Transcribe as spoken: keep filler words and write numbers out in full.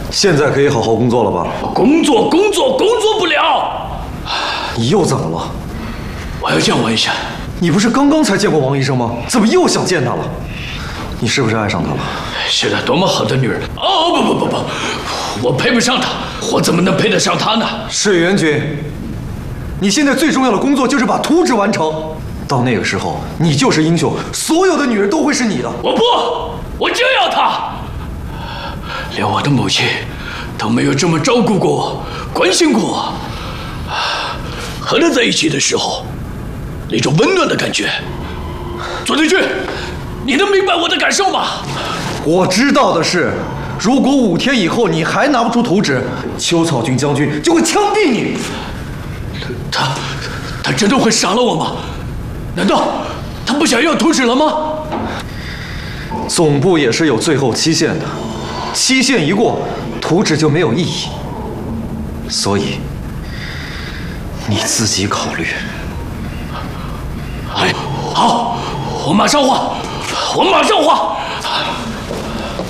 现在可以好好工作了吧？ 工作，工作，工作不了。 你又怎么了？ 我要见王医生。 你不是刚刚才见过王医生吗？怎么又想见他了？你是不是爱上他了？ 是的，多么好的女人！哦不不不不，我配不上她，我怎么能配得上她呢？ 水源君，你现在最重要的工作就是把图纸完成。到那个时候，你就是英雄，所有的女人都会是你的。 我不，我就要她。连我的母亲都没有这么照顾过我，关心过我。和她在一起的时候，那种温暖的感觉。左德军，你能明白我的感受吗？ 我知道的是，如果五天以后你还拿不出图纸，邱草军将军就会枪毙你。 他，他真的会杀了我吗？难道他不想要图纸了吗？ 总部也是有最后期限的，期限一过，图纸就没有意义。所以，你自己考虑。 哎，好，我马上画，我马上画。